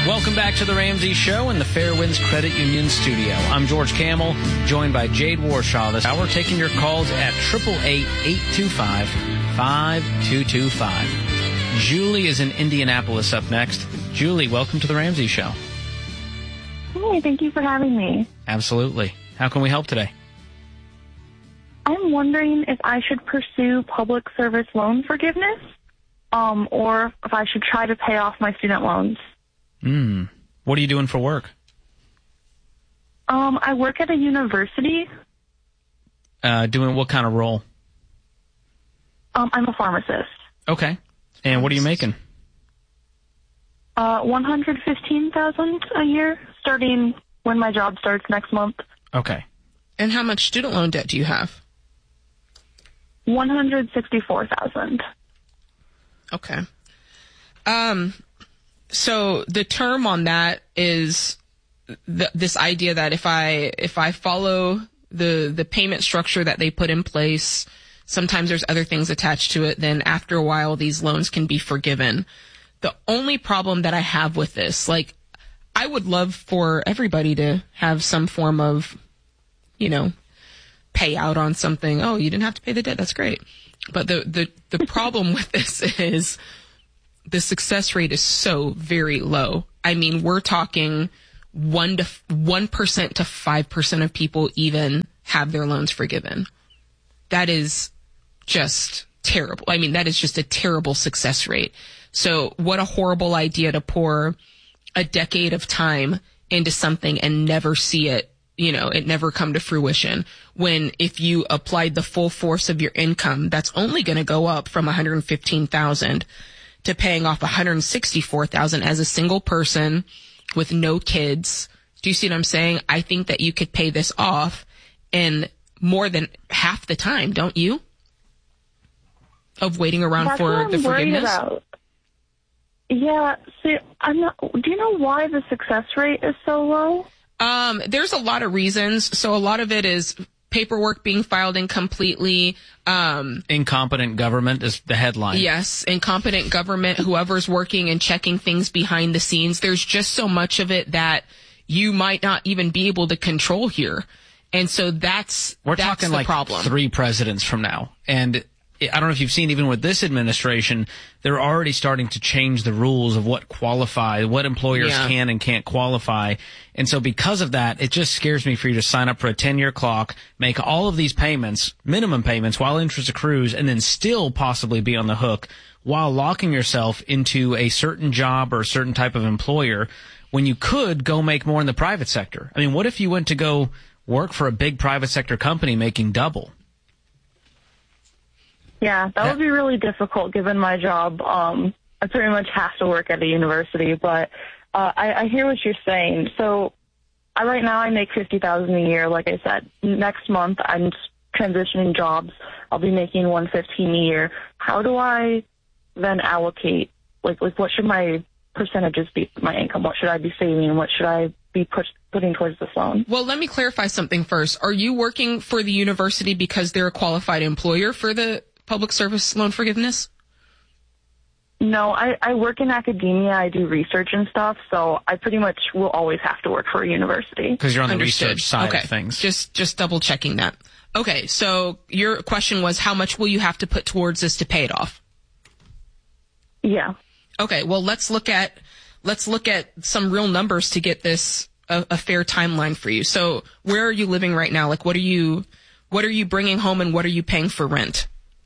Welcome back to the Ramsey Show in the Fairwinds Credit Union studio. I'm George Camel, joined by Jade Warshaw this hour, taking your calls at 888-825-5225. Julie is in Indianapolis up next. Julie, welcome to the Ramsey Show. Hi, thank you for having me. Absolutely. How can we help today? I'm wondering if I should pursue public service loan forgiveness, or if I should try to pay off my student loans. What are you doing for work? I work at a university. Doing what kind of role? I'm a pharmacist. Okay. And what are you making? $115,000 a year, starting when my job starts next month. Okay. And how much student loan debt do you have? $164,000. Okay. So the term on that is this idea that if I follow the payment structure that they put in place, sometimes there's other things attached to it, then after a while these loans can be forgiven. The only problem that I have with this, like, I would love for everybody to have some form of, payout on something. Oh, you didn't have to pay the debt. That's great. But the problem with this is the success rate is so very low. I mean, we're talking 1% to 5% of people even have their loans forgiven. That is just terrible. I mean, that is just a terrible success rate. So what a horrible idea to pour a decade of time into something and never see it, it never come to fruition. When if you applied the full force of your income, that's only going to go up from $115,000 to paying off $164,000 as a single person with no kids. Do you see what I'm saying? I think that you could pay this off in more than half the time, don't you? Of waiting around That's for the forgiveness. About. Yeah. See, do you know why the success rate is so low? There's a lot of reasons. So a lot of it is paperwork being filed incompletely. Incompetent government is the headline. Yes, incompetent government, whoever's working and checking things behind the scenes. There's just so much of it that you might not even be able to control here. And so that's talking the like problem. 3 presidents from now. And I don't know if you've seen, even with this administration, they're already starting to change the rules of what employers can and can't qualify. And so because of that, it just scares me for you to sign up for a 10-year clock, make all of these payments, minimum payments, while interest accrues, and then still possibly be on the hook while locking yourself into a certain job or a certain type of employer when you could go make more in the private sector. I mean, what if you went to go work for a big private sector company making double? Yeah, that would be really difficult given my job. I pretty much have to work at a university, but I hear what you're saying. So right now I make $50,000 a year. Like I said, next month I'm transitioning jobs. I'll be making $115,000 a year. How do I then allocate? Like what should my percentages be of my income? What should I be saving? What should I be putting towards this loan? Well, let me clarify something first. Are you working for the university because they're a qualified employer for the public service loan forgiveness? No, I work in academia. I do research and stuff, so I pretty much will always have to work for a university. Because you're on the Understood. research side Okay. of things. Just double checking that. Okay, so your question was how much will you have to put towards this to pay it off? Yeah. Okay, well let's look at some real numbers to get this a fair timeline for you. So where are you living right now? Like what are you bringing home and what are you paying for rent?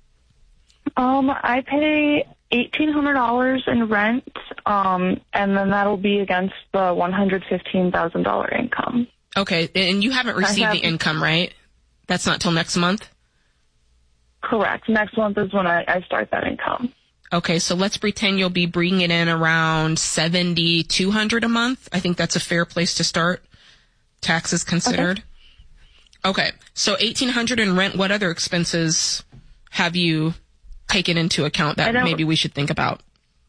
I pay $1,800 in rent, and then that'll be against the $115,000 income. Okay, and you haven't received the income, right? That's not till next month? Correct. Next month is when I start that income. Okay, so let's pretend you'll be bringing in around $7,200 a month. I think that's a fair place to start, taxes considered. Okay, so $1,800 in rent. What other expenses have you taken into account that maybe we should think about?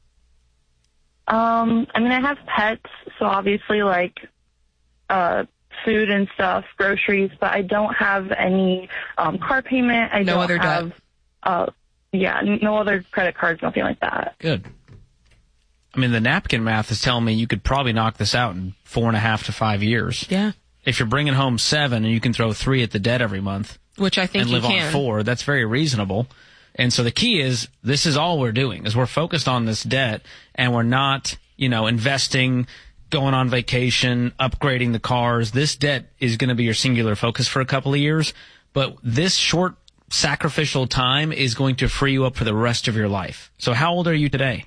I mean, I have pets, so obviously like food and stuff, groceries, but I don't have any car payment. I don't other have, debt. no other credit cards, nothing like that. Good. I mean, the napkin math is telling me you could probably knock this out in 4.5 to 5 years. Yeah. If you're bringing home 7 and you can throw 3 at the debt every month, which I think and live you can. on 4, that's very reasonable. And so the key is, this is all we're doing, is we're focused on this debt, and we're not, investing, going on vacation, upgrading the cars. This debt is going to be your singular focus for a couple of years, but this short sacrificial time is going to free you up for the rest of your life. So how old are you today?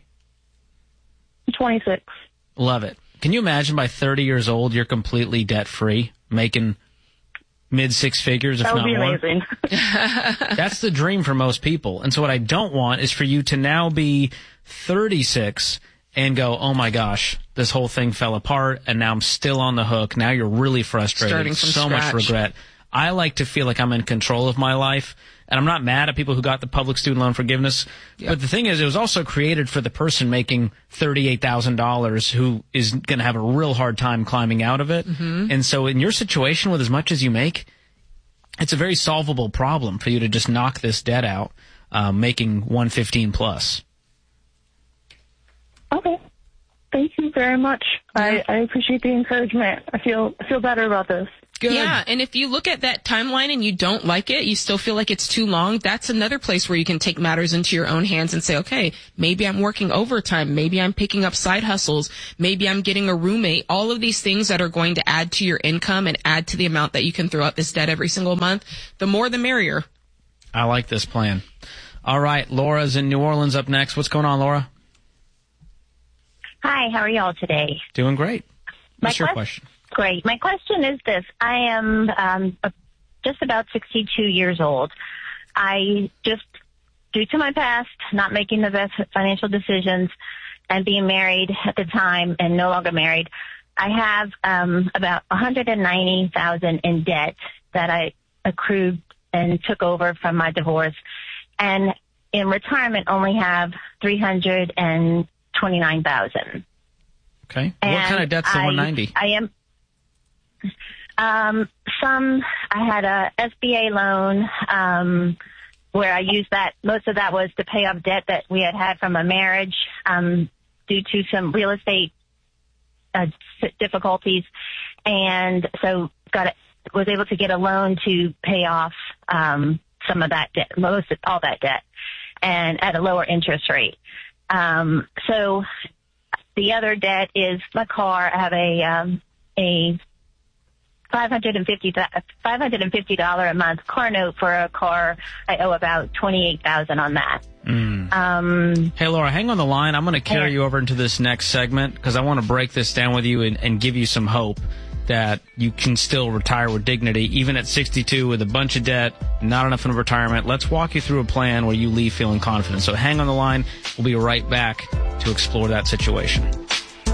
26. Love it. Can you imagine by 30 years old, you're completely debt-free, making mid-6 figures, if not more? That would be amazing. That's the dream for most people. And so what I don't want is for you to now be 36 and go, oh my gosh, this whole thing fell apart, and now I'm still on the hook. Now you're really frustrated. Starting from so scratch. Much regret. I like to feel like I'm in control of my life. And I'm not mad at people who got the public student loan forgiveness. Yep. But the thing is, it was also created for the person making $38,000 who is going to have a real hard time climbing out of it. Mm-hmm. And so in your situation, with as much as you make, it's a very solvable problem for you to just knock this debt out, making $115 plus. Okay. Thank you very much. I appreciate the encouragement. I feel better about this. Good. Yeah, and if you look at that timeline and you don't like it, you still feel like it's too long, that's another place where you can take matters into your own hands and say, okay, maybe I'm working overtime, maybe I'm picking up side hustles, maybe I'm getting a roommate, all of these things that are going to add to your income and add to the amount that you can throw out this debt every single month. The more, the merrier. I like this plan. All right, Laura's in New Orleans up next. What's going on, Laura? Hi, how are y'all today? Doing great. What's your question? Great. My question is this. I am just about 62 years old. I just, due to my past, not making the best financial decisions and being married at the time and no longer married, I have about $190,000 in debt that I accrued and took over from my divorce. And in retirement, only have $329,000. Okay. And what kind of debt's the 190? I had a SBA loan, where I used that. Most of that was to pay off debt that we had from a marriage, due to some real estate, difficulties. And so was able to get a loan to pay off, some of that debt, all that debt, and at a lower interest rate. So the other debt is my car. I have a $550 a month car note for a car. I owe about $28,000 on that. Hey, Laura, hang on the line. I'm going to carry you over into this next segment because I want to break this down with you and give you some hope that you can still retire with dignity, even at 62 with a bunch of debt, not enough in retirement. Let's walk you through a plan where you leave feeling confident. So hang on the line. We'll be right back to explore that situation.